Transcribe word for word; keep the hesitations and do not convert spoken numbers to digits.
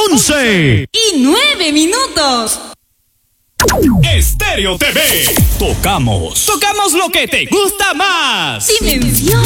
once y nueve minutos. Estéreo T V. Tocamos. Tocamos lo que te gusta más. Dimensión